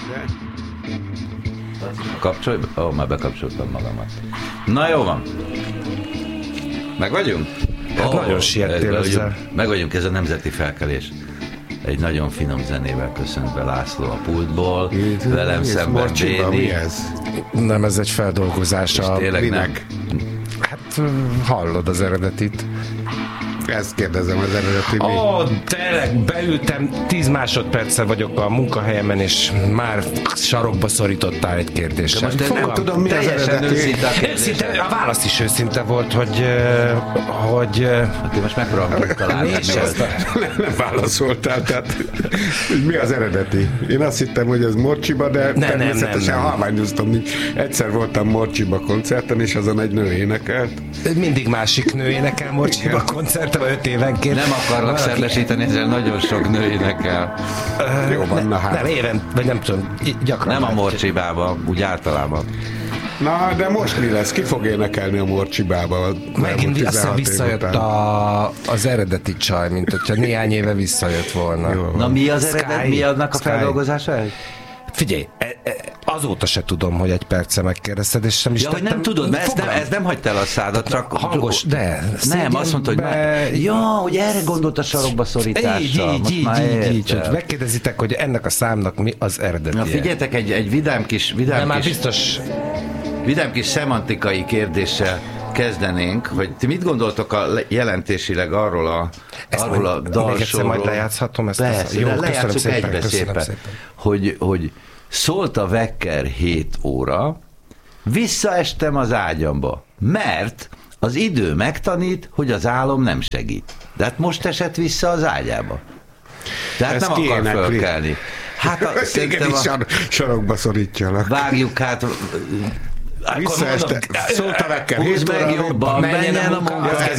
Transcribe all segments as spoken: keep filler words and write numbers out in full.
Kapcsolj? Ó, oh, már bekapcsoltam magamat. Na jó van. Meg vagyunk? Hát oh, nagyon siettél ezzel. Meg vagyunk, ez a nemzeti felkelés. Egy nagyon finom zenével köszönt be László a pultból. Itt, velem szemben Béni. Ez? Nem, ez egy feldolgozás. És tényleg nem. Hát hallod az eredetit. Ezt kérdezem az eredeti. Ó, oh, tényleg, beültem, tíz másodperccel vagyok a munkahelyemen, és már sarokba szorítottál egy kérdéssel. De most nem tudom, mi az eredeti. Őszinte, a válasz is őszinte volt, hogy... hogy hát most megpróbálom találni. Nem, nem válaszoltál, tehát mi az eredeti? Én azt hittem, hogy ez Morcsiba, de ne, természetesen halványoztam. Egyszer voltam Morcsiba koncerten, és azon egy nő énekelt. Mindig másik nő énekel Morcsiba koncerten, öt évenként. Nem akarlak valaki... szerdesíteni, ezzel nagyon sok nő énekel. Uh, Jó van, na hát. Nem, éven, vagy nem tudom, gyakran. Nem a Morcsibában, úgy általában. Na, de most mi lesz? Ki fog énekelni a Morcsibába? Megint azt visszajött a, az eredeti csaj, mint hogyha néhány éve visszajött volna. Jó, na mi az eredet? Mi annak a Sky. Feldolgozása? Figyelj, azóta se tudom, hogy egy perce megkérdezted, és sem is ja, tettem. Nem tudod, mert ez nem, ez nem hagyta el a szádat, csak... Hangos, de... Nem, azt mondta, hogy... Be... Már... Ja, hogy erre gondolt a sarokba szorítással. Így, így, így, így, így, hogy megkérdezitek, hogy ennek a számnak mi az eredeti. Na figyeljetek, egy, egy vidám kis... Vidám de már kis, biztos... Vidám kis szemantikai kérdéssel kezdenénk, hogy ti mit gondoltok a jelentésileg arról a, arról a dalsorról? Még egyszer majd lejátszhatom ezt? Persze, a... Jó, lejátszuk szépen, egybe szépen. szépen. Hogy, hogy szólt a vekker hét óra, visszaestem az ágyamba, mert az idő megtanít, hogy az álom nem segít. De hát most esett vissza az ágyába. Tehát ezt nem akar fölkelni. Hát a, szerintem a... sarokba szorítjalak. Vágjuk hát... Visszaeste, szólt a vekker hét óra, meg jobban, menjen a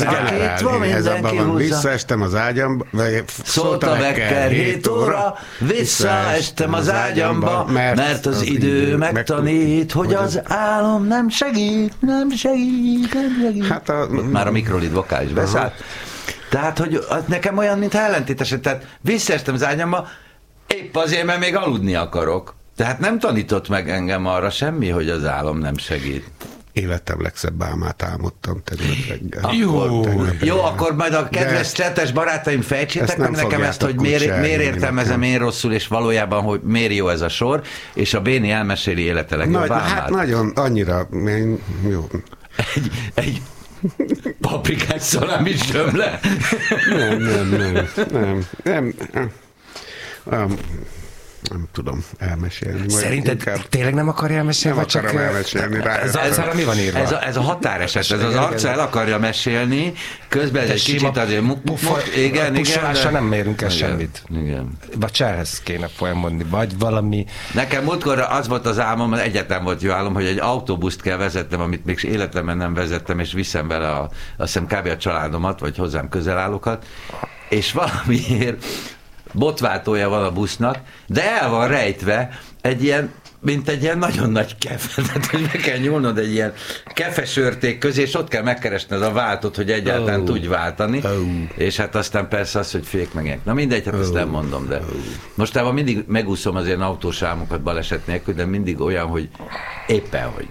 munkába. Visszaestem az ágyamba, szólt a vekker hét óra, visszaestem az ágyamba, mert az idő megtanít, hogy az álom nem segít, nem segít, nem segít. Hát a... Már a mikrolid vokál is beszállt. Tehát, hogy nekem olyan, mint ellentétes, tehát visszaestem az ágyamba, épp azért, mert még aludni akarok. Tehát nem tanított meg engem arra semmi, hogy az álom nem segít. Életem legszebb álmát álmodtam tegnap reggel. Jó, jó, akkor majd a kedves csetes barátaim fejtsétek meg nekem ezt, hogy miért, miért értelmezem én rosszul, és valójában, hogy miért jó ez a sor, és a Béni elmeséli élete legjobb álmát. Hát nagyon, annyira, jó. Egy, egy paprikás szalámi zsömle. Nem, nem, nem, nem, nem, nem. Um, nem tudom elmesélni. Szerinted inkább... tényleg nem akarja elmesélni? Nem akarom csak... elmesélni. Rá, ez, ez, ez, mi van írva? Ez a, ez a határeset, ez az arca el akarja mesélni, közben ez egy kicsit azért... Igen, igen. Nem mérünk el semmit. Igen. Vagy cselhez kéne folyamodni, vagy valami... Nekem múltkor az volt az álmom, egyetlen volt jó álom, hogy egy autóbuszt kell vezetnem, amit még életemben nem vezettem, és viszem vele a, azt hiszem kb. A családomat, vagy hozzám közel állókat, és valamiért botváltója van a busznak, de el van rejtve egy ilyen, mint egy ilyen nagyon nagy kefe, tehát hogy meg kell nyúlnod egy ilyen kefesörték közé, és ott kell megkeresned a váltót, hogy egyáltalán oh. tudj váltani, oh. és hát aztán persze az, hogy fék meg. Na mindegy, hát oh. ezt nem mondom, de oh. mostában mindig megúszom az ilyen autós álmokat baleset nélkül, de mindig olyan, hogy éppen, hogy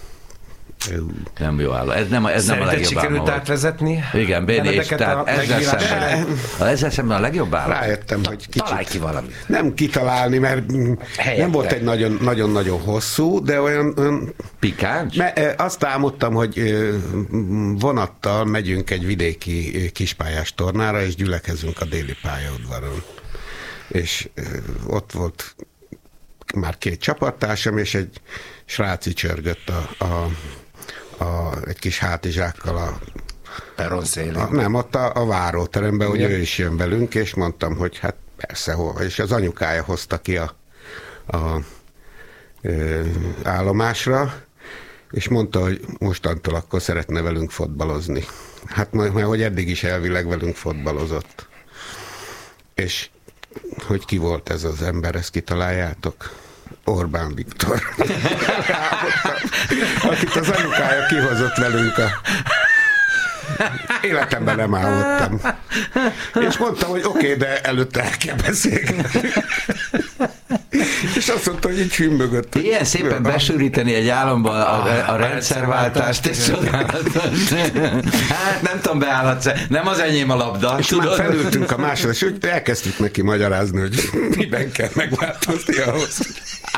nem jó álló. Ez nem, ez nem a legjobb sikerült álma átvezetni? Igen, Béni, és tehát ezzel szemben, ezzel szemben a legjobb álma. Rájöttem, hogy kicsit... Találj ki valamit. Nem kitalálni, mert helyette. Nem volt egy nagyon-nagyon hosszú, de olyan... olyan pikáns? Me, azt álmodtam, hogy vonattal megyünk egy vidéki kispályás tornára, és gyülekezünk a déli pályaudvaron. És ott volt már két csapattársam, és egy sráci csörgött a, a A, egy kis hátizsákkal a peron szélén. A, nem, ott a, a váróteremben, hogy ő is jön velünk, és mondtam, hogy hát persze, hol. És az anyukája hozta ki a, a ö, állomásra, és mondta, hogy mostantól akkor szeretne velünk fotbalozni. Hát mert hogy eddig is elvileg velünk fotbalozott. És hogy ki volt ez az ember, ezt kitaláljátok? Orbán Viktor. Akit az anyukája kihozott velünk a... Életemben nem álmodtam. És mondtam, hogy oké, okay, de előtte el kell beszélni. És azt mondta, hogy így hümmögött. Ilyen szépen besűríteni egy államba a, a, a rendszerváltást, és csodálatos. Hát nem tudom, beállhatsz, nem az enyém a labda. És tudod? Már felültünk a másodra, és úgy elkezdtük neki magyarázni, hogy miben kell megváltozni ahhoz.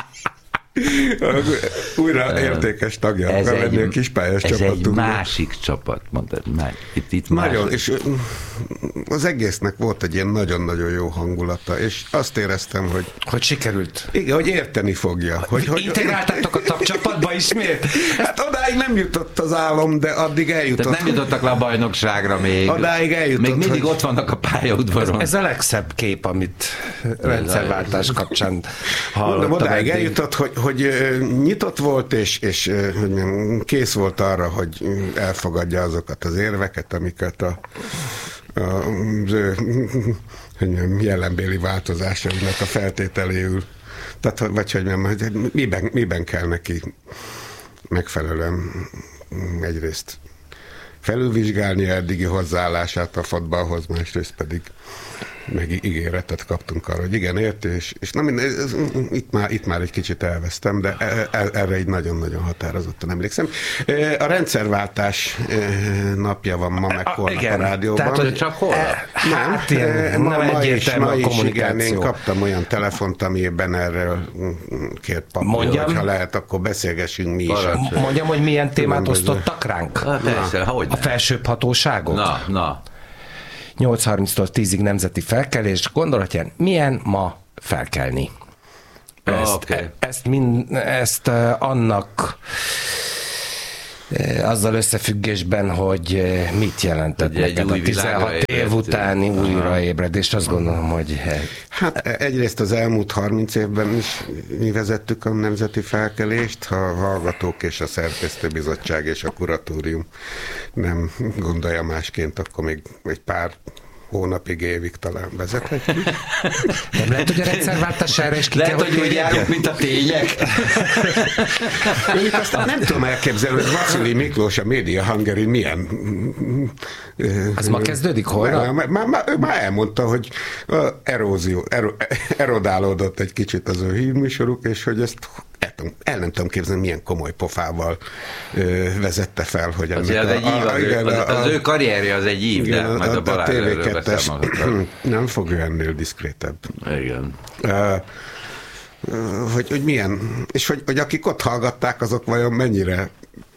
Újra értékes tagja ez akar egy, lenni a kispályás csapatunknak. Ez egy másik csapat, mondtad. Itt, itt nagyon, más. és az egésznek volt egy ilyen nagyon-nagyon jó hangulata, és azt éreztem, hogy... Hogy sikerült. Igen, hogy érteni fogja. Hogy, hogy integráltátok a csapatba ismét? Hát odáig nem jutott az álom, de addig eljutott. Tehát nem jutottak le a bajnokságra még. Odáig eljutott. Még mindig hogy... ott vannak a pályaudvaron. Ez, ez a legszebb kép, amit rendszerváltás kapcsán hallottam. Odáig eljutott, hogy, hogy nyitott volt, és, és hogy nem, kész volt arra, hogy elfogadja azokat az érveket, amiket a, a, az ő hogy nem, jelenbéli változásainak a feltételéül. Tehát, vagy hogy nem, hogy miben, miben kell neki megfelelően egyrészt felülvizsgálni eddigi hozzáállását a fotballhoz, másrészt pedig meg ígéretet kaptunk arra, hogy igen, érti, és, és na, minden, ez, itt, már, itt már egy kicsit elvesztem, de erre így nagyon-nagyon határozottan emlékszem. A rendszerváltás napja van ma, meg holnap a rádióban. Tehát, hogy csak holnap? Nem, hát, ilyen, ma, nem ma is, ma is igen, én kommunikáció. kaptam olyan telefont, amiben erről kért papír, hogyha lehet, akkor beszélgessünk mi is. Parancsolj. Mondjam, hogy milyen témát Különböző. osztottak ránk? Hát persze, hogy A felsőbb hatóságok? Na, na. nyolc harminctól tízig nemzeti felkelés, gondolhatján, milyen ma felkelni? Ezt, Okay. ezt, mind, ezt uh, annak uh, azzal összefüggésben, hogy uh, mit jelentett Hogy egy neked új a tizenhat év világra utáni újraébredés, azt gondolom, hogy... Hát egyrészt az elmúlt harminc évben is mi vezettük a nemzeti felkelést, ha a hallgatók és a szerkesztőbizottság és a kuratórium nem gondolja másként, akkor még egy pár hónapig, évig talán vezethetjük. Nem lehet, hogy a rendszerváltás erre is ki Lehet, kell, hogy úgy járunk, mint a tények. Mondjuk aztán nem tudom elképzelni, hogy Vasili Miklós a Media Hungary milyen... Az ma kezdődik, holnap? Már, már, már, már elmondta, hogy erózió, ero, erodálódott egy kicsit az ő hírműsoruk, és hogy ezt el, tudom, el nem tudom képzelni, milyen komoly pofával ö, vezette fel, hogy Az, az, egy ív, az, igen, az, az, az ő karrierje az egy ív, de majd a, a Balázs erről beszámolhatott. Nem fog ő ennél diszkrétebb. Igen. Uh, hogy, hogy milyen, és hogy, hogy akik ott hallgatták, azok vajon mennyire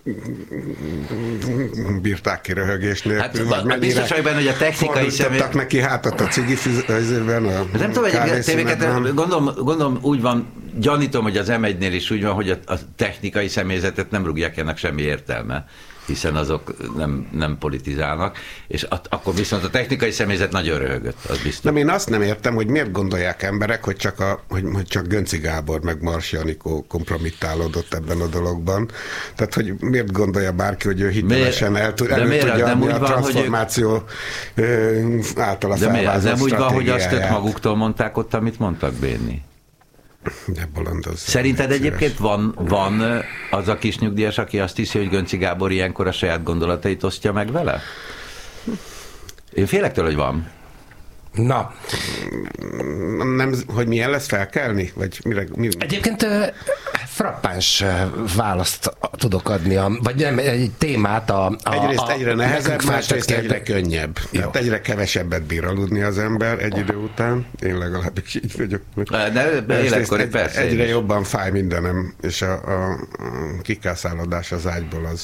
bírták ki röhögés nélkül, hát, vagy biztos vagy benne, hogy a technikai személy... neki hátat a cigi fűzőben, a nem tudom, hogy a tévéket, gondolom, gondolom úgy van, gyanítom, hogy az em egynél is úgy van, hogy a, a technikai személyzetet nem rúgják, ennek semmi értelme, hiszen azok nem, nem politizálnak, és at, akkor viszont a technikai személyzet nagyon röhögött, az biztos. Nem, én azt nem értem, hogy miért gondolják emberek, hogy csak, a, hogy, hogy csak Gönci Gábor meg Marsi Anikó kompromittálódott ebben a dologban. Tehát, hogy miért gondolja bárki, hogy ő hitelesen el, tud, elő tudja adni a transformáció ők... által a de felvázolt nem úgy van, hogy azt ők stratégiáját. maguktól mondták ott, amit mondtak, Béni? De bolondozzá. Szerinted egyébként van, van az a kis nyugdíjas, aki azt hiszi, hogy Gönci Gábor ilyenkor a saját gondolatait osztja meg vele? Én félek tőle, hogy van. Na. Nem, hogy milyen lesz felkelni? Vagy mire, mi? Egyébként frappáns választ tudok adni, a, vagy nem, egy témát a... a egyrészt a, egyre nehezebb, másrészt egyre kérde... könnyebb. Tehát egyre kevesebbet bír aludni az ember egy idő után. Én legalábbis így vagyok. De életkori egy, persze. Egyre jobban fáj mindenem, és a, a, a kikászálódás az ágyból az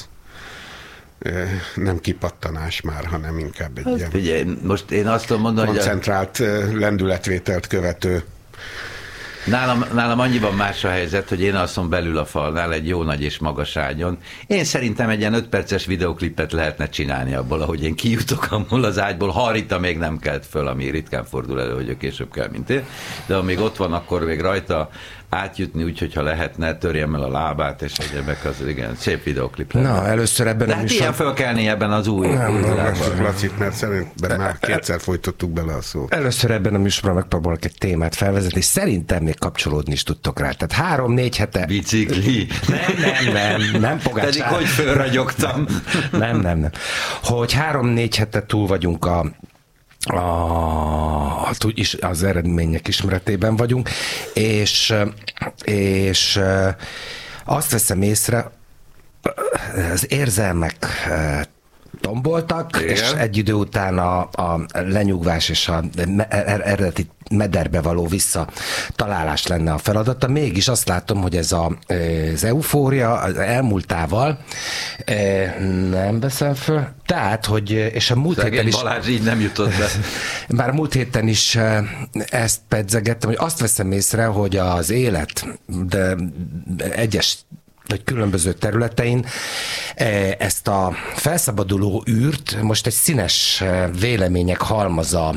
nem kipattanás már, hanem inkább egy hát, ilyen figyelj, most én azt tudom mondani, koncentrált hogy a... lendületvételt követő. Nálam, nálam annyiban más a helyzet, hogy én alszom belül a falnál egy jó nagy és magas ágyon. Én szerintem egy ilyen öt perces videoklipet lehetne csinálni abból, ahogy én kijutok abból az ágyból, ha Rita még nem kelt föl, ami ritkán fordul elő, hogy ő később kell, mint én. De amíg ott van, akkor még rajta átjutni, úgyhogy ha lehetne, törjem el a lábát, és egyebek az igen, szép videoklip lenne. Na, először ebben de a hát műsor... ilyen fölkelni ebben az új, nem, új világban. Lacit, mert szerintem már kétszer folytottuk bele a szót. Először ebben a műsorban megpróbálok egy témát felvezetni, és szerintem még kapcsolódni is tudtok rá. Tehát három-négy hete... Bicikli. Nem, nem, nem, nem Pogács. Pedig hogy fölragyogtam. Nem, nem, nem. Hogy három-négy hete túl vagyunk a a, is az eredmények ismeretében vagyunk, és, és azt veszem észre, az érzelmek tomboltak, igen. És egy idő után a, a lenyugvás és a eredeti mederbe való visszatalálás lenne a feladata. Mégis azt látom, hogy ez a, az eufória az elmúltával nem veszem föl. Tehát, hogy és a múlt Szegény héten is... Balázs így nem jutott be. Már múlt héten is ezt pedzegettem, hogy azt veszem észre, hogy az élet, de egyes vagy különböző területein ezt a felszabaduló űrt most egy színes vélemények halmaza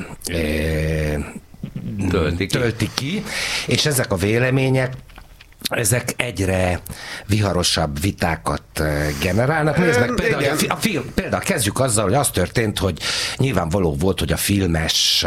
tölti ki. tölti ki, és ezek a vélemények ezek egyre viharosabb vitákat generálnak. Nézd meg, például, a, a film, például kezdjük azzal, hogy az történt, hogy nyilvánvaló volt, hogy a filmes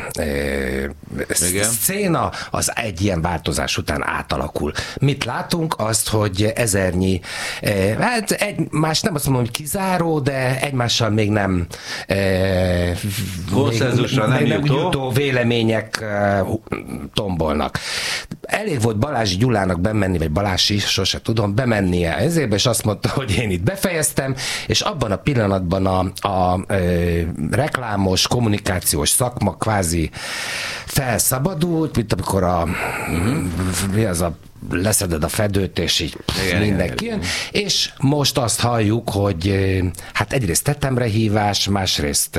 e, széna az egy ilyen változás után átalakul. Mit látunk? Azt, hogy ezernyi, e, hát egymás nem azt mondom, hogy kizáró, de egymással még nem e, konszenzusra nem, nem jutó. jutó vélemények e, tombolnak. Elég volt Balázs Gyulának bemenni, vagy Balási, sose tudom, bemennie ezébe, és azt mondta, hogy én itt befejeztem, és abban a pillanatban a, a, a reklámos, kommunikációs szakma kvázi felszabadult, mint amikor a, uh-huh. mi az a leszeded a fedőt, és így igen, mindenki jön, és most azt halljuk, hogy hát egyrészt tetemrehívás, másrészt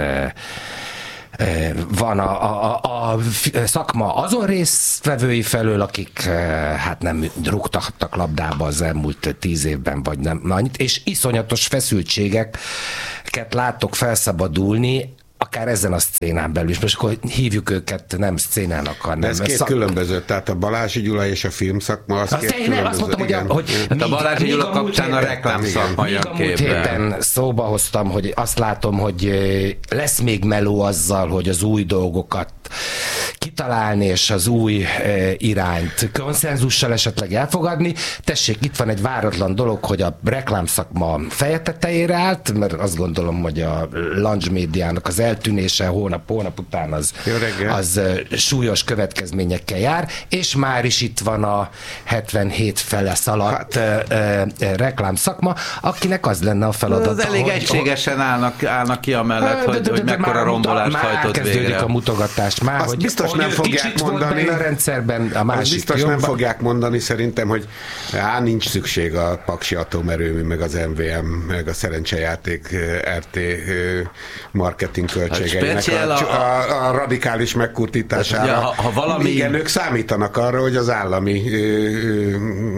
van a, a, a szakma azon résztvevői felől, akik hát nem rúgtattak labdába az elmúlt tíz évben, vagy nem annyit, és iszonyatos feszültségeket látok felszabadulni, akár ezen a szcénán belül is. Most akkor hívjuk őket nem szcénának, hanem... Ez két szak... különböző, tehát a Balázsi Gyula és a filmszakma az, az két én különböző. Azt mondtam, hogy, a, hogy hát a Balázsi Gyula kapcsán a reklámszakma jön képben. Múlt héten szóba hoztam, hogy azt látom, hogy lesz még meló azzal, hogy az új dolgokat kitalálni, és az új e, irányt konszenzussal esetleg elfogadni. Tessék, itt van egy váratlan dolog, hogy a reklámszakma feje tetejére állt, mert azt gondolom, hogy a Lunch médiának az eltűnése hónap, hónap után az, az e, súlyos következményekkel jár, és már is itt van a hetvenhét fele szaladt hát. e, e, reklámszakma, akinek az lenne a feladata. Az elég hogy, egységesen állnak, állnak ki amellett, hogy, hogy mekkora rombolást hajtott végre. Már a mutogatást, már, azt hogy biztos nem fogják mondani. A rendszerben a másik biztos jobban. Nem fogják mondani szerintem, hogy á, nincs szükség a Paksi Atomerőmű, meg az em vé em, meg a szerencsejáték er té marketing költségeinek a, a, a, a radikális megkurtítására. Ja, ha, ha valami... Igen, ők számítanak arra, hogy az állami ö, ö,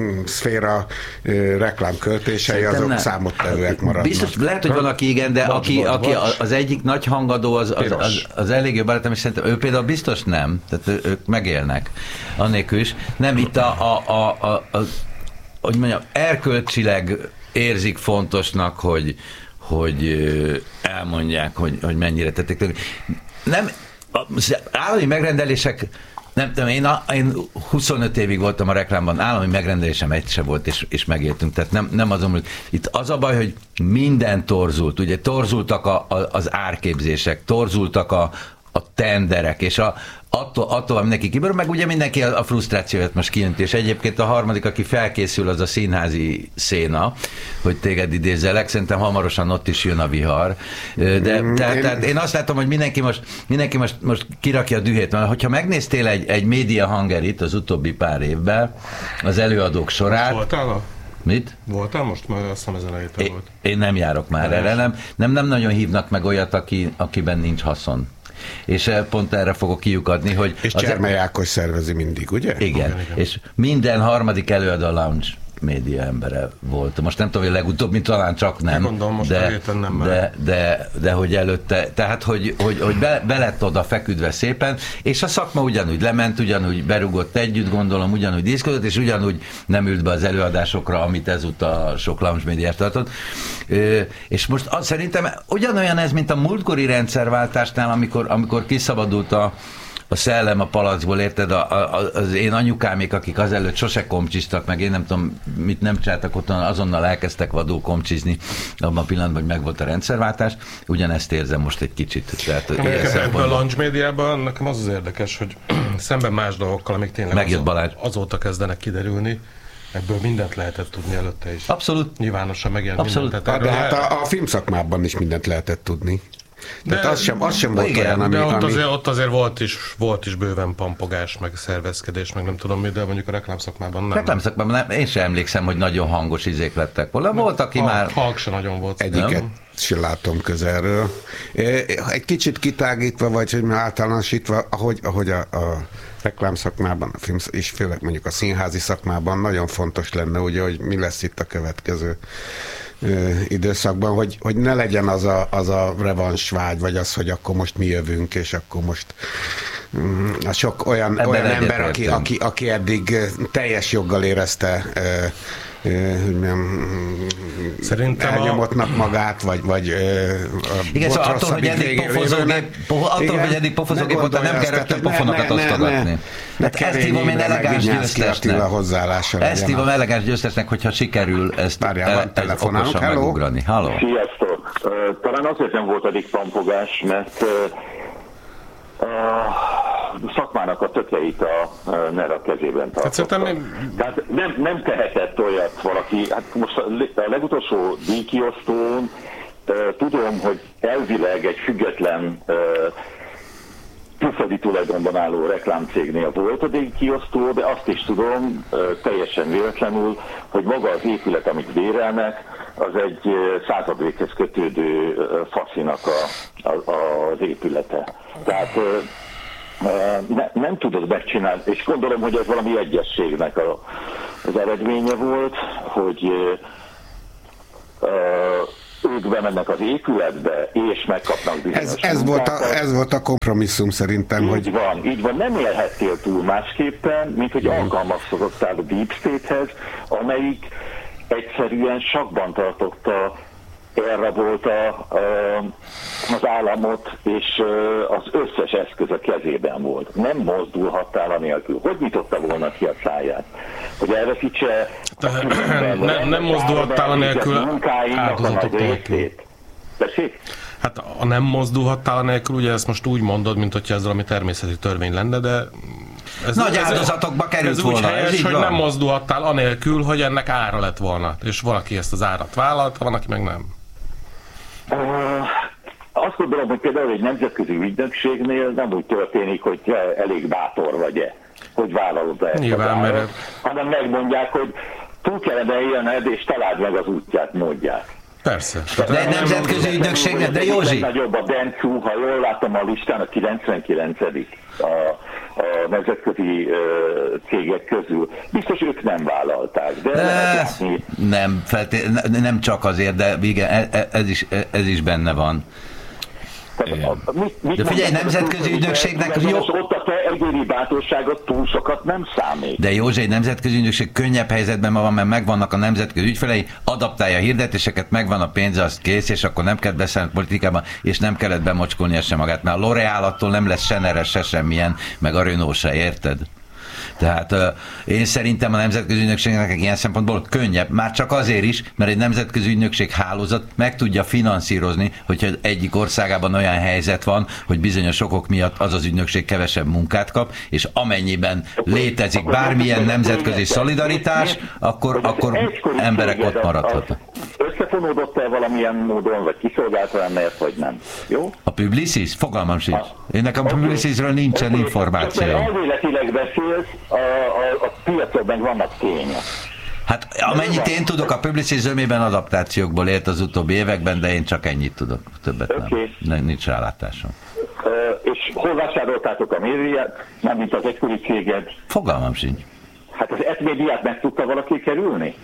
szféra ö, reklámköltései szerintem azok nem. Számottevőek maradnak. Biztos, lehet, hogy van, aki igen, de bocs, aki, bocs, aki bocs. az egyik nagy hangadó, az, az, az, az elég jobb barátom, és szerintem ő például biztos nem. Tehát ők megélnek annélkül is. Nem, itt a, a, a, a, a hogy mondjam, erkölcsileg érzik fontosnak, hogy, hogy elmondják, hogy, hogy mennyire tették. Nem, az állami megrendelések, nem tudom, én, a, én huszonöt évig voltam a reklámban, állami megrendelésem egy se volt, és, és megértünk. Tehát nem, nem azon, hogy itt az a baj, hogy minden torzult. Ugye torzultak a, a, az árképzések, torzultak a a tenderek, és a, attól, attól mindenki kiből, meg ugye mindenki a, a frusztrációját most kijönti, és egyébként a harmadik, aki felkészül, az a színházi széna, hogy téged idézelek, szerintem hamarosan ott is jön a vihar. De mm, tehát, én... tehát én azt látom, hogy mindenki most, mindenki most, most kirakja a dühét, mert hogyha megnéztél egy, egy média hangerit az utóbbi pár évben, az előadók sorát. Voltál? Mit? Voltál most? Mert azt hiszem ezen a héten volt. Én nem járok már de erre, nem, nem, nem nagyon hívnak meg olyat, aki, akiben nincs haszon. És pont erre fogok kiukadni, hogy... És Csermely Ákos szervezi mindig, ugye? Igen, igen, igen. És minden harmadik előadó a Lounge média embere volt. Most nem tudom, hogy legutóbb, mint talán csak nem. Gondolom, most de, a nem de, de, de hogy előtte, tehát hogy, hogy, hogy be, be lett oda feküdve szépen, és a szakma ugyanúgy lement, ugyanúgy berugott együtt, gondolom, ugyanúgy díszkodott, és ugyanúgy nem ült be az előadásokra, amit ezúttal sok Lounge médiás tartott. És most az, szerintem ugyanolyan ez, mint a múltkori rendszerváltásnál, amikor, amikor kiszabadult a a szellem a palacból, érted? A, a, az én anyukámék, akik azelőtt sose komcsiztak, meg én nem tudom, mit nem csináltak otthon, azonnal elkezdtek vadul komcsizni abban a pillanatban, hogy megvolt a rendszerváltás. Ugyanezt érzem most egy kicsit. Tehát, ebben a launch médiában nekem az az érdekes, hogy szemben más dolgokkal, amik tényleg megjött azó, azóta kezdenek kiderülni, ebből mindent lehetett tudni előtte is. Abszolút. Nyilvánosan megjelent Abszolút. mindent. De hát a, a filmszakmában is mindent lehetett tudni. De az sem, az sem volt igen, olyan, ami... De ott, ami... azért, ott azért volt is, volt is bőven pampogás, meg szervezkedés, meg nem tudom mi, de mondjuk a reklámszakmában nem. Reklámszakmában nem. Én sem emlékszem, hogy nagyon hangos izék lettek volna. Volt, aki a, már... Hang se nagyon volt. Egyiket sem látom közelről. Egy kicsit kitágítva, vagy hogy általánosítva, ahogy, ahogy a, a reklámszakmában, a film, és főleg mondjuk a színházi szakmában nagyon fontos lenne, ugye, hogy mi lesz itt a következő időszakban, hogy, hogy ne legyen az a, az a revansvágy, vagy az, hogy akkor most mi jövünk, és akkor most mm, sok olyan, olyan ember, aki, aki, aki eddig teljes joggal érezte hogy nem elnyomottnak a... magát, vagy, vagy igen, szóval attól, hogy eddig pofozógép, attól, hogy eddig pofozógép óta nem kell rögtön pofonokat osztogatni. Ezt hívom én elegáns győztesnek. Ezt hívom elegáns győztesnek, hogyha sikerül ezt okosan megugrani. Halló? Sziasztok! Talán azért nem volt eddig pampogás, mert a szakmának a tökeit a NER a kezében tartotta. Nem... Tehát nem, nem tehetett olyat valaki, hát most a legutolsó díjkiosztón tudom, hogy elvileg egy független külföldi tulajdonban álló reklámcégnél volt a díjkiosztó, de azt is tudom teljesen véletlenül, hogy maga az épület, amit bérelnek, az egy századvékhez kötődő faszinak a, a, az épülete. Tehát ne, nem tudod megcsinálni, és gondolom, hogy ez valami egyességnek a, az eredménye volt, hogy uh, ők bemennek az épületbe, és megkapnak bizonyos ez, ez, volt a, ez volt a kompromisszum szerintem. Így hogy... van, így van, nem élhettél túl másképpen, mint hogy alkalmazkodottál a Deep State-hez, amelyik egyszerűen sakban tartotta, erre volt a, a, az államot, és az összes eszköz a kezében volt. Nem mozdulhattál anélkül. Hogy nyitotta volna ki a száját? Hogy elveszítse... Nem, nem mozdulhattál anélkül áldozatok nélkül. Tessék? Hát a nem mozdulhattál anélkül, ugye ezt most úgy mondod, mint hogyha ez valami természeti törvény lenne, de... Ez, nagy ez, áldozatokba került ez volna. Ez úgy helyes, ez hogy van. Nem mozdulhattál anélkül, hogy ennek ára lett volna. És valaki ezt az árat vállalt, van, aki meg nem. Uh, azt gondolom, hogy például egy nemzetközi ügynökségnél nem úgy történik, hogy elég bátor vagy-e, hogy vállalod-e ezt Nyilván, az árat, mert... hanem megmondják, hogy túl kellene élned, és találd meg az útját, mondják. Persze. De egy nemzetközi ügynökségnek, de Józsi... Nagyobb a Dentsu, ha jól látom a listán, a kilencvenkilencedik a, a nemzetközi uh, cégek közül. Biztos ők nem vállalták, de e, nem, felté- nem csak azért, de igen, ez is, ez is benne van. A, mit, mit de figyelj, nemzetközi ügynökségnek jó... Ott a te egyéni bátorságot túl sokat nem számít. De Józsi, egy nemzetközi ügynökség könnyebb helyzetben van, mert megvannak a nemzetközi ügyfelei, adaptálja a hirdetéseket, megvan a pénze, az kész, és akkor nem kell beszélni politikában, és nem kellett bemocskolnia sem magát, mert a L'Oréal-attól nem lesz se neres, se semmilyen, meg a Renault se, érted? Tehát uh, én szerintem a nemzetközi ügynökségnek ilyen szempontból könnyebb, már csak azért is, mert egy nemzetközi ügynökség hálózat meg tudja finanszírozni, hogyha egyik országában olyan helyzet van, hogy bizonyos okok miatt az az ügynökség kevesebb munkát kap, és amennyiben létezik bármilyen nemzetközi szolidaritás, akkor, akkor emberek ott maradhatnak. Összefonódott-e valamilyen módon, vagy kiszolgálta ennek, vagy nem? Jó? A Publicis? Fogalmam sincs. Én nekem a Publicisről nincsen okay. információ. Elméletileg beszélsz, a, a, a piacokban vannak tények. Hát amennyit én tudok, a Publicis zömében adaptációkból élt az utóbbi években, de én csak ennyit tudok, többet okay. nem. Nincs rálátásom. Uh, és hol vásároltátok a médiát? Nem, mint az egykori céged? Fogalmam sincs. Hát az et médiát meg tudta valaki kerülni?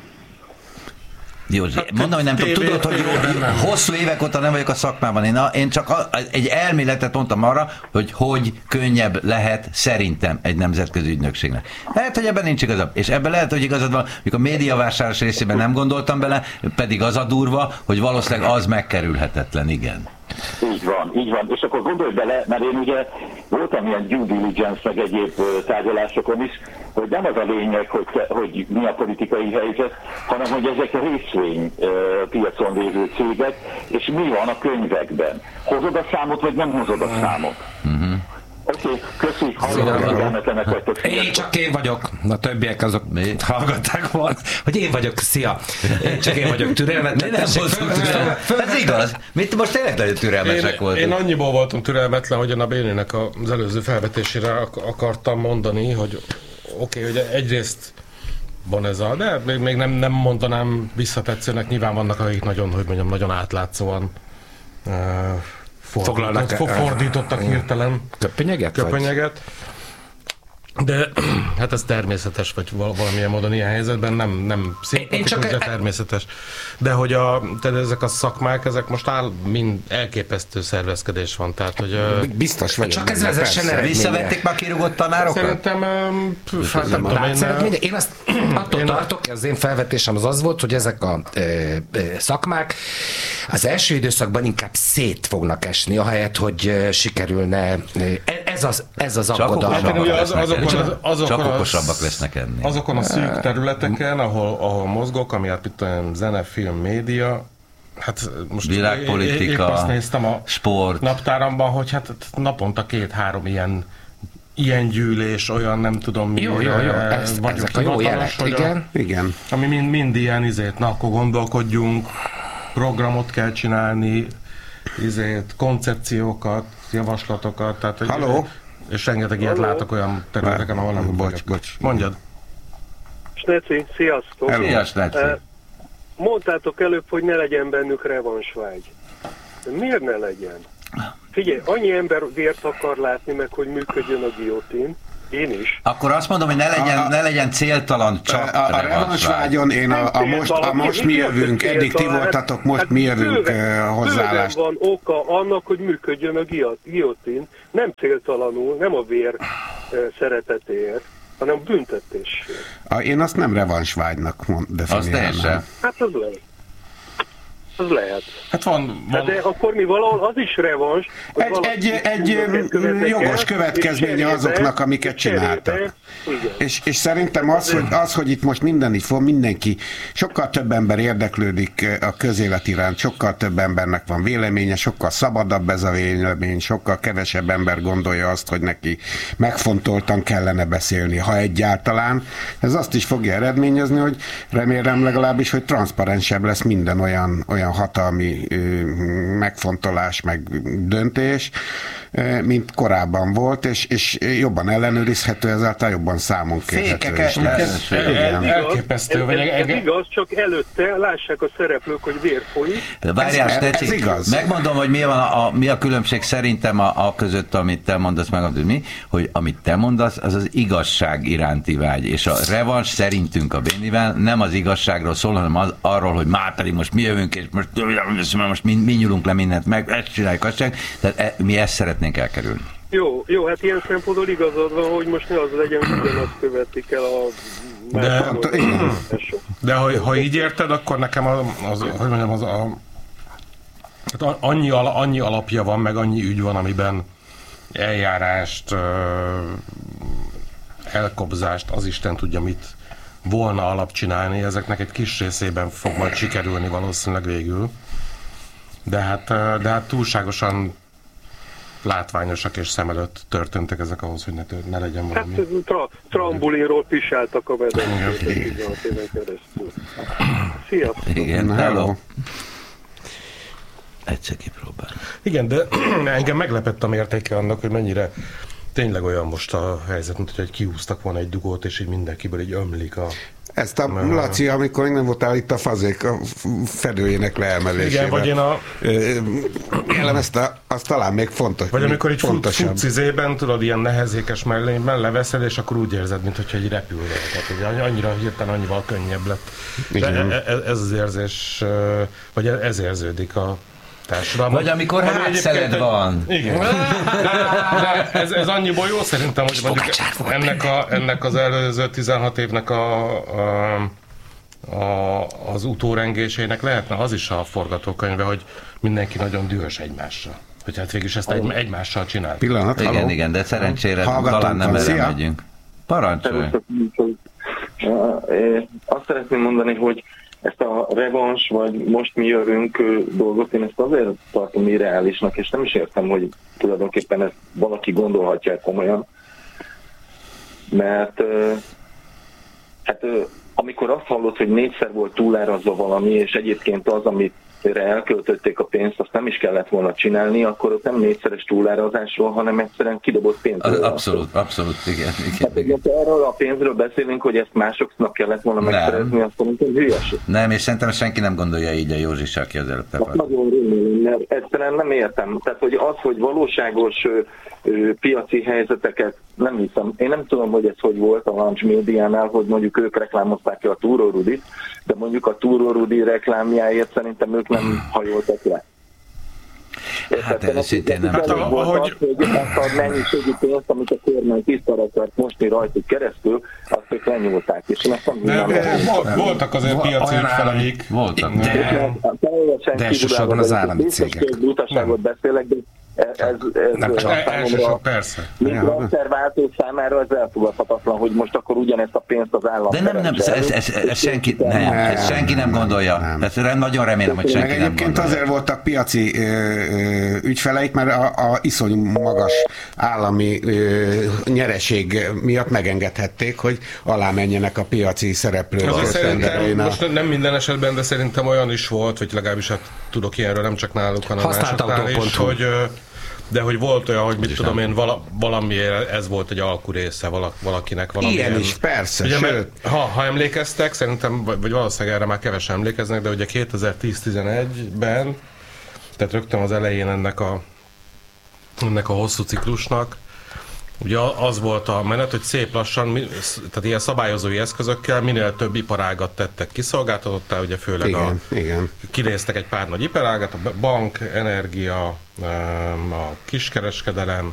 Józsi, mondom, hogy nem tudom, tudod, hogy hosszú évek óta nem vagyok a szakmában. Én, a, én csak a, egy elméletet mondtam arra, hogy hogy könnyebb lehet szerintem egy nemzetközi ügynökségnek. Lehet, hogy ebben nincs igazad. És ebben lehet, hogy igazad van, mikor a médiavásárlás részében nem gondoltam bele, pedig az a durva, hogy valószínűleg az megkerülhetetlen, igen. Így van, így van. És akkor gondolj bele, mert én ugye voltam ilyen due diligence meg egyéb tárgyalásokon is, hogy nem az a lényeg, hogy, te, hogy mi a politikai helyzet, hanem hogy ezek a részvény piacon lévő cégek, és mi van a könyvekben. Hozod a számot, vagy nem hozod a számot? Uh-huh. Oké, okay, köszi, hallgatók, vagytok. Én csak én vagyok, a többiek azok mit hallgatták volna, hogy én vagyok, szia. Én csak én vagyok türelmetlen. Nem hozunk türelmetlen. Ez igaz. Mit most tényleg nagyon türelmesek voltunk. Én annyiból voltunk türelmetlen, hogy a Béninek az előző felvetésére akartam mondani, hogy oké, okay, hogy egyrészt van ez a, de még, még nem, nem mondanám visszatetszőnek, nyilván vannak, akik nagyon, hogy mondjam, nagyon átlátszóan uh, Fordított, fordítottak hirtelen köpenyeget, köpenyeget. De hát ez természetes, vagy valamilyen módon ilyen helyzetben nem, nem szimpatikus, de természetes. De hogy a, tehát ezek a szakmák, ezek most áll, mind elképesztő szervezkedés van. Tehát, hogy, biztos vagy. Csak ez vezessen eredménye. Visszavették már kirúgott tanárokat? Szerintem, hát nem tudom, én... Én azt attól tartok, az én felvetésem az az volt, hogy ezek a e, e, szakmák az első időszakban inkább szét fognak esni, ahelyett, hogy sikerülne. Ez az, ez az aggodalom. Azokon, azokon, Csak okosabbak lesznek ennél. Azokon a szűk területeken, ahol, ahol mozgok, ami hát itt olyan zene, film, média, hát most világpolitika, épp azt néztem a sport. naptáramban, hogy hát naponta két-három ilyen ilyen gyűlés, olyan nem tudom mi. Jó, jó, jó. Ez, ezek a jó jelek, igen. A, igen. Ami mind, mind ilyen izét, na akkor gondolkodjunk, programot kell csinálni, izét, koncepciókat, javaslatokat. Tehát, Halló? És rengeteg ilyet látok olyan területeken, ahol nem... Bocs, bocs. Mondjad. Sneci, sziasztok! Szia, Sneci! Mondtátok előbb, hogy ne legyen bennük revansvágy. De miért ne legyen? Figyelj, annyi ember vért akar látni meg, hogy működjön a guillotine. Én is. Akkor azt mondom, hogy ne legyen, a, ne legyen céltalan, csak a, a revansvágyon én a, a, most, a most mi jövünk, eddig ti voltatok, most mi jövünk hozzáállást. Van oka annak, hogy működjön a guillotine, nem céltalanul, nem a vér szeretetéért, hanem büntetésért. Én azt nem revansvágynak definiálnám. Hát az lehet. Az lehet. Hát van, van. De akkor mi valahol az is revans, egy, egy, egy jogos következménye azoknak, amiket csináltak. És, és szerintem az hogy, az, hogy itt most minden így fog, mindenki, sokkal több ember érdeklődik a közélet iránt, sokkal több embernek van véleménye, sokkal szabadabb ez a vélemény, sokkal kevesebb ember gondolja azt, hogy neki megfontoltan kellene beszélni, ha egyáltalán. Ez azt is fogja eredményezni, hogy remélem legalábbis, hogy transzparensebb lesz minden olyan, olyan hatalmi ö, megfontolás, meg döntés, ö, mint korábban volt, és, és jobban ellenőrizhető, ezáltal jobban számon kérhető is lesz. Elképesztő. Ez, ez, ez igaz, csak előtte lássák a szereplők, hogy vér folyik. Várjál, ez, Steci, ez igaz. Megmondom, hogy mi, van a, a, mi a különbség szerintem a, a között, amit te mondasz, meg mi, hogy amit te mondasz, az az igazság iránti vágy, és a revans szerintünk a Bénivel nem az igazságról szól, hanem az, arról, hogy már pedig most mi jövünk, és most, most mi, mi nyúlunk le mindent meg, ezt csináljuk, azt csináljuk, tehát e, mi ezt szeretnénk elkerülni. Jó, jó, hát ilyen szempontból igazad van, hogy most ne az legyen, hogy ugyanazt követik el a... De, de ha, ha így érted, akkor nekem az, az hogy mondjam, az a... Hát annyi, annyi alapja van, meg annyi ügy van, amiben eljárást, elkobzást, az Isten tudja mit volna alap csinálni, ezeknek egy kis részében fog majd sikerülni valószínűleg végül. De hát, de hát túlságosan látványosak és szem előtt történtek ezek ahhoz, hogy ne, tör, ne legyen valami. Hát tra- trambulinról pisáltak a vezetőt tizenhat éven keresztül. Sziasztok! Igen, hello! Egyszer kipróbálni. Igen, de engem meglepett a mértéke annak, hogy mennyire tényleg olyan most a helyzet, mint hogy kihúztak volna egy dugót, és így mindenkiből így ömlik a... Ezt a uh, Laci, amikor nem voltál itt a fazék a fedőjének leemelésével. Igen, vagy én a... Jelen ezt a, az talán még fontos. Vagy amikor így futsz izében, tudod, ilyen nehezékes mellényben leveszed, és akkor úgy érzed, mintha egy repülne. Tehát hogy annyira hirtelen annyival könnyebb lett. De ez az érzés, vagy ez érződik a társadalom. Vagy amikor hátszeled van. Igen. De ez, ez annyiból jó szerintem, hogy mondjuk ennek, a, ennek az előző tizenhat évnek a, a a, az utórengésének lehetne az is a forgatókönyve, hogy mindenki nagyon dühös egymásra. Hogy hát végülis ezt egy, egymással csinál. Pillanat, igen, haló. igen, de szerencsére Hallgatunk, talán nem szia. erre megyünk. Parancsolj! Azt szeretném mondani, hogy ezt a revans, vagy most mi jövünk dolgot, én ezt azért tartom irreálisnak, és nem is értem, hogy tulajdonképpen ezt valaki gondolhatja komolyan. Mert hát amikor azt hallott, hogy négyszer volt túlárazva valami, és egyébként az, amit elköltötték a pénzt, azt nem is kellett volna csinálni, akkor ott nem négyszeres túlárazásról, hanem egyszerűen kidobott pénzről. Abszolút, abszolút, igen. igen, igen. Hát, erről a pénzről beszélünk, hogy ezt másoknak kellett volna megszerezni, azt mondom, hülyeség. Nem, és szerintem senki nem gondolja így a Józsi, aki az előbb hát nagyon rémélem, mert egyszerűen nem értem. Tehát, hogy az, hogy valóságos ö, ö, piaci helyzeteket nem hiszem. Én nem tudom, hogy ez hogy volt a Lunch Médiánál, hogy mondjuk ők reklámozták ki a Túró Rudit, de mondjuk a Túró Rudi reklámjáért szerintem ők nem hajoltak le. Hát ez szintén nem tudom. Volt ahogy... az, hogy azt a mennyiségű pénzt, amit a kormány tisztára akart mosni rajtuk keresztül, azt ők lenyúlták, és én azt nem de, de, volt, voltak azért piaci ügyfeleik. Voltak. De, de, de elsősorban az állami cégek. Butaságot beszélek, de ez, ez, nem csak elsősorban, persze. Mint rendszerváltó számára ez elfogadhatatlan, hogy most akkor ugyanezt a pénzt az állam. De nem, nem, ez, ez, ez, ez, senki, nem, ez senki nem gondolja. Nem. Ez nagyon remélem, hogy senki nem gondolja. Egyébként azért voltak piaci ö, ö, ügyfeleik, mert a, a iszonyú magas állami ö, nyereség miatt megengedhették, hogy alá menjenek a piaci szereplők. Szerintem, most nem minden esetben, de szerintem olyan is volt, hogy legalábbis hát tudok ilyenről nem csak náluk, hanem másoknál is, hogy de hogy volt olyan, hogy mit tudom én, vala, valamiért ez volt egy alkurésze valakinek. Ilyen is, persze. Ugye, mert, ha, ha emlékeztek, szerintem, vagy valószínűleg erre már kevesen emlékeznek, de ugye kétezer-tíz-tizenegyben, tehát rögtön az elején ennek a, ennek a hosszú ciklusnak, ugye az volt a menet, hogy szép lassan, tehát ilyen szabályozói eszközökkel minél több iparágat tettek kiszolgáltatottá, ugye főleg igen, a, igen. kinéztek egy pár nagy iparágat, a bank, energia, a kiskereskedelem,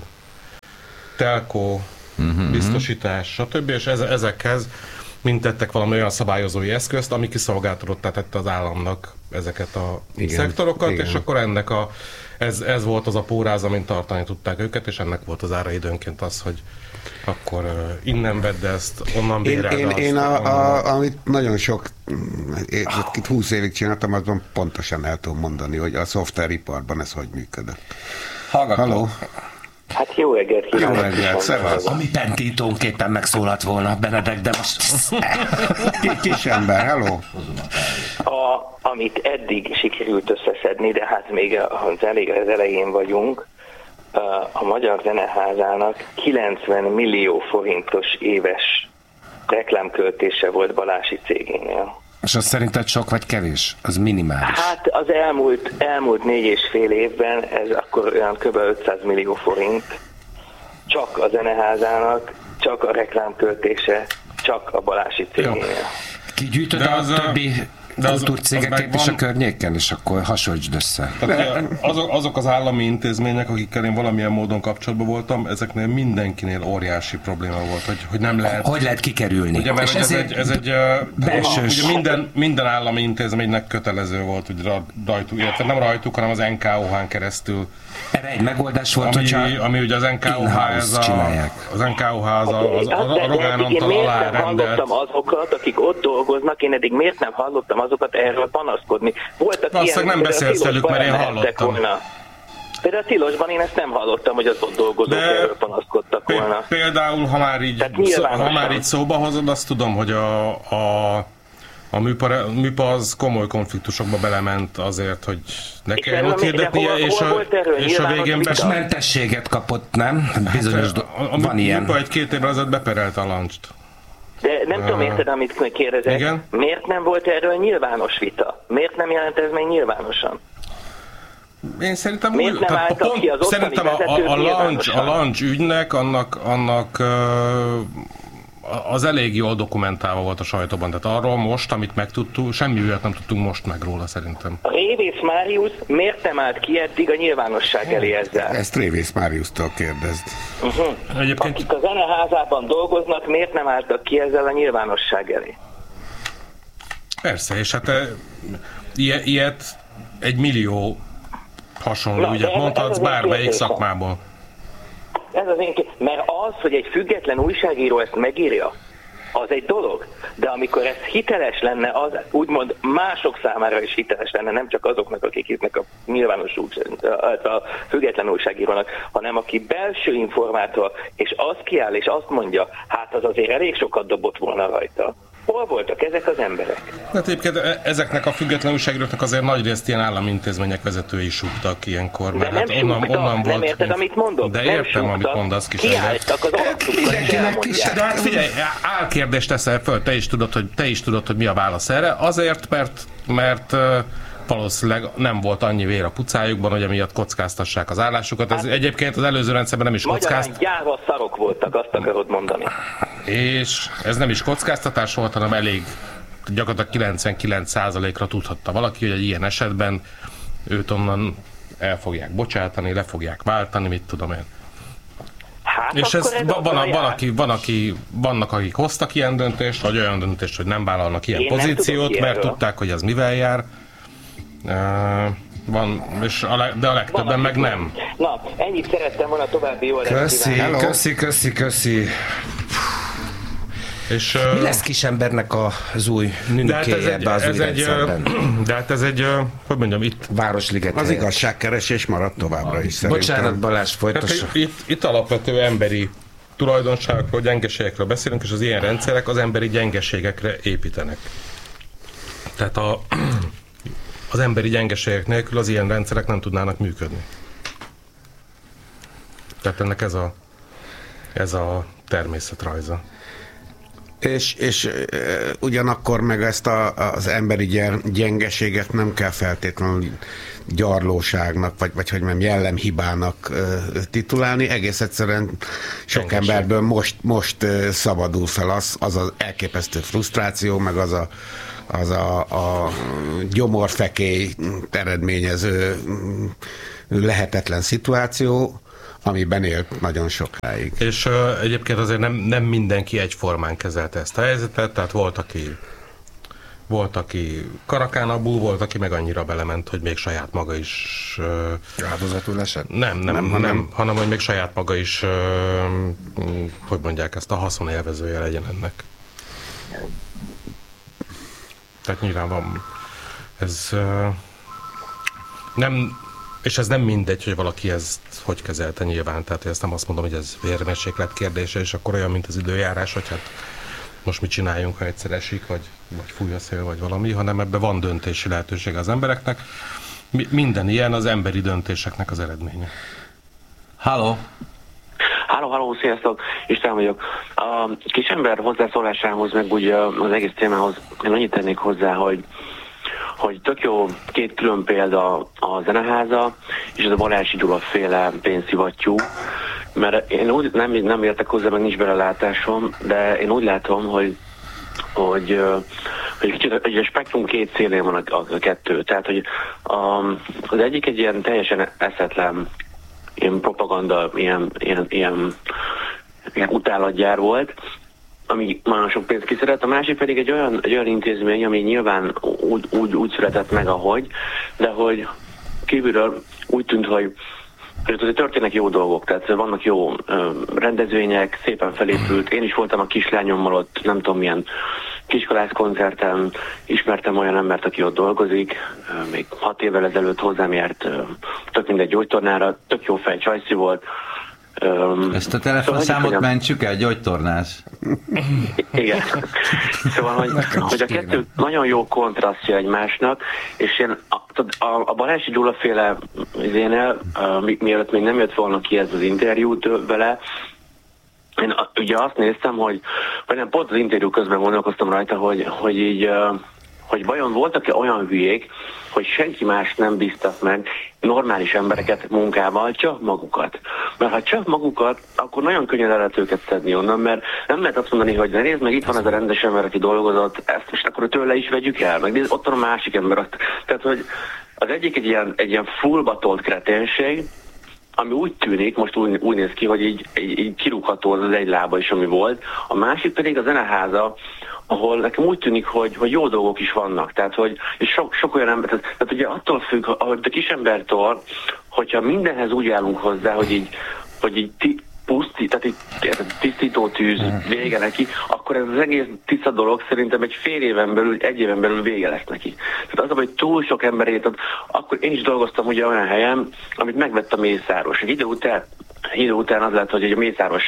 telkó, uh-huh. biztosítás, stb. És ezekhez mind tettek valami olyan szabályozói eszközt, ami kiszolgáltatottá tette az államnak ezeket a igen, szektorokat, igen. És akkor ennek a Ez, ez volt az a póráz, amint tartani tudták őket, és ennek volt az ára időnként az, hogy akkor uh, innen vedd ezt, onnan béreld Én, én, azt. én a, a, amit nagyon sok, itt húsz évig csináltam, azon pontosan el tudom mondani, hogy a szoftveriparban ez hogy működött. Hallgatom. Halló? Hát jó reggelt kívánok. Jó reggelt, szevasz. Ami pentítónképpen megszólalt volna, Benedek, de most... Kis ember, hello. A, amit eddig sikerült összeszedni, de hát még az elég az elején vagyunk, a Magyar Zeneházának kilencven millió forintos éves reklámköltése volt Balási cégénél. És az szerinted sok vagy kevés? Az minimális. Hát az elmúlt, elmúlt négy és fél évben ez akkor olyan kb. ötszáz millió forint csak a Zeneházának, csak a reklámköltése, csak a Balási cégénél. Kigyűjtöd a az többi kultúrcégeket is a környéken, és akkor hasonlítsd össze. Azok, azok az állami intézmények, akikkel én valamilyen módon kapcsolatban voltam, ezeknél mindenkinél óriási probléma volt, hogy, hogy nem lehet... Hogy lehet kikerülni? Ugye, mert ez egy, ez egy belsős... ugye minden, minden állami intézménynek kötelező volt, hogy rajtuk, illetve nem rajtuk, hanem az en ká o hán keresztül. Erre egy megoldás volt, ami, hogyha ami ugye az en ká o há, ez a, az en ká o há az a, az, a, a Rogán Antal alárendelt. Azokat, akik ott dolgoznak, én eddig miért nem hallottam azokat erről panaszkodni? Voltak azt ilyen, nem beszélsz velük, mert én hallottam. Volna. Például a Tilosban én ezt nem hallottam, hogy az ott dolgozók de erről panaszkodtak volna. Például, ha már így, ha már így szóba hozod, azt tudom, hogy a, a A műpa, műpa az komoly konfliktusokba belement azért, hogy ne kelljen ott hirdetnie, és, a, és a végén be... És mentességet kapott, nem? Bizonyos hát, a, a, a ilyen. Műpa egy két évvel ezelőtt beperelte a Lancst. De nem uh, tudom érted, amit kérdezek. Igen? Miért nem volt erről nyilvános vita? Miért nem jelent ez meg nyilvánosan? Én szerintem Miért úgy, nem tehát pont, ki az szerintem a, a, a, lunch, a lunch ügynek annak, annak uh, az elég jól dokumentálva volt a sajtóban, tehát arról most, amit megtudtunk, semmi ügyet nem tudtunk most meg róla szerintem. A Révész Máriusz miért nem állt ki eddig a nyilvánosság elé ezzel? Ezt Révész Máriusztól kérdezd. Uh-huh. Egyébként... Akik a Zeneházában dolgoznak, miért nem álltak ki ezzel a nyilvánosság elé? Persze, és hát e, ilyet, ilyet egy millió hasonló Na, ügyet ez, mondhatsz ez bármelyik szakmából. Ez az én ké... Mert az, hogy egy független újságíró ezt megírja, az egy dolog, de amikor ez hiteles lenne, az úgymond mások számára is hiteles lenne, nem csak azoknak, akik írnak a nyilvános a független újságírónak, hanem aki belső informátor, és az kiáll, és azt mondja, hát az azért elég sokat dobott volna rajta. Hol voltak ezek az emberek? Hát egyébként ezeknek a független újságíróknak azért nagyrészt ilyen államintézmények vezetői súgtak ilyenkor, mert de nem hát onnan, súgtak, onnan nem volt... érted, amit mondok? De nem értem, súgtak, amit mondasz, kis kiálltak az arcukkal, és elmondják. De hát figyelj, álkérdést teszel föl, te is tudod, hogy, te is tudod, hogy mi a válasz erre. Azért, mert, mert valószínűleg nem volt annyi vér a pucájukban, hogy emiatt kockáztassák az állásukat. Ez hát, egyébként az előző rendszerben nem is kockázt... Magyarán gyáva szarok voltak, azt akarod mondani. És ez nem is kockáztatás volt, hanem elég gyakorlatilag kilencvenkilenc százalékra tudhatta valaki, hogy egy ilyen esetben őt onnan el fogják bocsátani, le fogják váltani, mit tudom én. Hát és ez, ez van, van, van, aki, van, aki, vannak, akik hoztak ilyen döntést, vagy olyan döntést, hogy nem vállalnak ilyen Én pozíciót, mert tudták, hogy ez mivel jár. Uh, van, és a leg, de a legtöbben meg nem. Na, ennyit szerettem volna, további jó Köszi, köszi, köszi, köszi. És, uh, mi lesz Kisembernek az új nünökéje ebbe az új rendszerben? De hát ez egy, hogy mondjam, itt... Városliget. Az igazságkeresés maradt továbbra is szerintem. Bocsánat, Balázs, folytassa. Hát, itt, itt alapvető emberi tulajdonságokról, gyengeségekről beszélünk, és az ilyen rendszerek az emberi gyengeségekre építenek. Tehát a, az emberi gyengeségek nélkül az ilyen rendszerek nem tudnának működni. Tehát ennek ez a, ez a természetrajza. És, és e, ugyanakkor meg ezt a, az emberi gyengeséget nem kell feltétlenül gyarlóságnak, vagy, vagy hogy nem jellemhibának e, titulálni. Egész egyszerűen sok Gyengeség. emberből most, most e, szabadul fel az, az az elképesztő frusztráció, meg az a, az a, a gyomorfekély eredményező lehetetlen szituáció, amiben élt nagyon sokáig. És uh, egyébként azért nem, nem mindenki egyformán kezelte ezt a helyzetet, tehát volt, aki volt, aki karakánabbul, volt, aki meg annyira belement, hogy még saját maga is... Uh, áldozatul esett? Nem, nem, nem, hanem, hanem, hogy még saját maga is, uh, hogy mondják, ezt a haszonélvezője legyen ennek. Tehát nyilván van ez uh, nem... És ez nem mindegy, hogy valaki ezt hogy kezelte nyilván, tehát ezt nem azt mondom, hogy ez vérmérséklet kérdése, és akkor olyan, mint az időjárás, hogy hát most mit csináljunk, ha egyszer esik, vagy, vagy fúj a szél, vagy valami, hanem ebben van döntési lehetőség az embereknek. Minden ilyen az emberi döntéseknek az eredménye. Halló! Halló, halló, sziasztok! István vagyok. A Kisember hozzászólásához, meg úgy az egész témához én annyit tennék hozzá, hogy hogy tök jó két külön példa a Zeneháza és az a Balási Gyula féle pénzszivattyú, mert én úgy nem, nem értek hozzá, meg nincs belelátásom, de én úgy látom, hogy hogy, hogy kicsit, hogy a spektrum két szélén van a, a, a kettő. Tehát, hogy a, az egyik egy ilyen teljesen eszetlen ilyen propaganda, ilyen, ilyen, ilyen, ilyen utálatgyár volt, ami nagyon sok pénzt kiszedett, a másik pedig egy olyan, egy olyan intézmény, ami nyilván úgy, úgy, úgy született meg, ahogy, de hogy kívülről úgy tűnt, hogy, hogy azért történnek jó dolgok, tehát vannak jó ö, rendezvények, szépen felépült. Én is voltam a kislányommal ott, nem tudom milyen kiskolász koncerten, ismertem olyan embert, aki ott dolgozik, ö, még hat évvel ezelőtt hozzám járt, ö, tök mindegy gyógytornára, tök jó fej, csajszi volt. Um, Ezt a telefonszámot szóval, mentsük el, gyógytornász. Igen. Szóval, hogy, hogy a kettő nagyon jó kontrasztja egymásnak, és én a, a, a Balási Gyula féle izénél, uh, mi, mielőtt még nem jött volna ki ez az interjút vele, én a, ugye azt néztem, hogy, vagy nem, pont az interjú közben gondolkoztam rajta, hogy, hogy így uh, hogy vajon voltak-e olyan hülyék, hogy senki más nem bíztat meg normális embereket munkával, csak magukat. Mert ha csak magukat, akkor nagyon könnyen el lehet őket szedni onnan, mert nem lehet azt mondani, hogy nézd meg, itt van ez a rendes ember, aki dolgozott, ezt most akkor tőle is vegyük el, meg nézd, ott van a másik ember. Tehát, hogy az egyik egy ilyen, egy ilyen fullba tolt kreténség, ami úgy tűnik, most úgy, úgy néz ki, hogy így, így, így kirúgható az egy lába is, ami volt. A másik pedig a zeneháza, ahol nekem úgy tűnik, hogy, hogy jó dolgok is vannak. Tehát, hogy és sok, sok olyan ember, tehát, tehát ugye attól függ, hogy a kisembertől, hogyha mindenhez úgy állunk hozzá, hogy így, hogy így ti, pusztít, tehát így tisztító tűz vége neki, akkor ez az egész tiszta dolog szerintem egy fél éven belül, egy éven belül vége lesz neki. Tehát az, hogy túl sok emberét, akkor én is dolgoztam ugye olyan helyen, amit megvett a Mészáros. Egy idő után, idő után az lett, hogy egy Mészáros,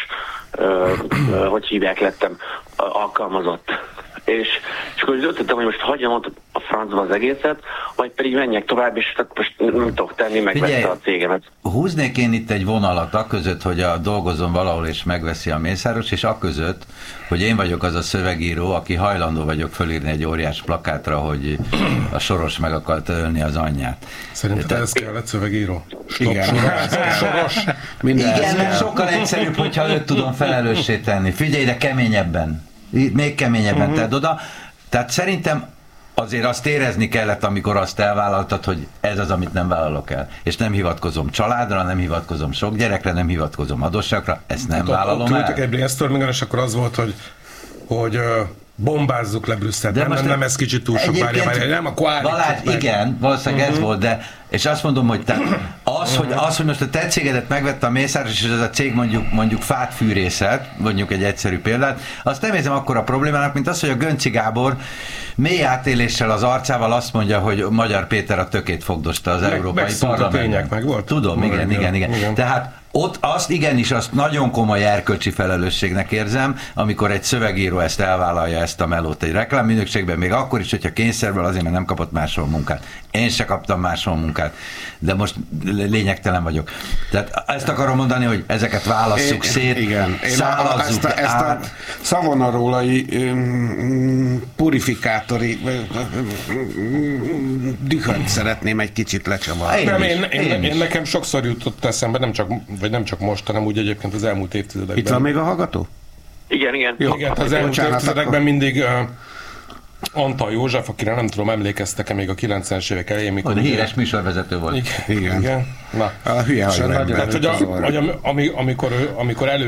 ö, ö, hogy hívják, lettem alkalmazott. És, és akkor döntöttem, hogy most hagyjam ott a francba az egészet, vagy pedig menjek tovább, és most nem tudok tenni, megvette a cégemet. Húznék én itt egy vonalat a között, hogy a dolgozom valahol és megveszi a Mészáros, és a között, hogy én vagyok az a szövegíró, aki hajlandó vagyok fölírni egy óriás plakátra, hogy a Soros meg akarta ölni az anyját. Szerinted Te... ez kellett szövegíró? Stop, igen. Soros? Soros? Igen, mert sokkal egyszerűbb, hogyha őt tudom felelőssé tenni. Figyelj, de keményebben. Még keményebben uh-huh. tedd oda. Tehát szerintem azért azt érezni kellett, amikor azt elvállaltad, hogy ez az, amit nem vállalok el. És nem hivatkozom családra, nem hivatkozom sok gyerekre, nem hivatkozom adósságra, ezt nem ott, vállalom ott el. ültek egy brainstormingen, és akkor az volt, hogy, hogy uh, bombázzuk le Brüsszelt. Nem, nem, nem ez kicsit túl sok, várja, várja, nem, akkor állítsuk meg. Igen, valószínűleg uh-huh. ez volt, de és azt mondom, hogy te, az, hogy, az, hogy most a te cégedet megvette a Mészáros, és ez a cég mondjuk, mondjuk fát fűrészet, mondjuk egy egyszerű példát, azt nem érzem akkora problémának, mint az, hogy a Gönci Gábor mély átéléssel az arcával azt mondja, hogy Magyar Péter a tökét fogdosta az meg, Európai Parlamentben. Meg volt. Tudom, igen, igen, igen, igen. Tehát ott azt igenis, azt nagyon komoly erkölcsi felelősségnek érzem, amikor egy szövegíró ezt elvállalja, ezt a melót egy reklámminőségben, még akkor is, hogyha kényszerből, azért, mert nem kapott máshol munkát. Én se kaptam máshol munkát, de most lényegtelen vagyok. Tehát ezt akarom mondani, hogy ezeket válasszuk én, szét, igen. szálazzuk ezt a, ezt a szavonarólai um, purifikátori um, dühönt szeretném egy kicsit lecsavarni. Nem, én, én, én, én nekem sokszor jutott eszembe, nem csak, vagy nem csak most, hanem úgy egyébként az elmúlt évtizedekben. Itt van még a hallgató? Igen, igen. Jó, igen, az elmúlt évtizedekben akkor mindig uh, Antal József, akire nem tudom, emlékeztek-e még a kilencvenes évek elején, mikor... A híres műsorvezető volt. Igen. igen. igen. Na, a hülye hajú ember. Hát, hogy a, hogy a, amikor, amikor elő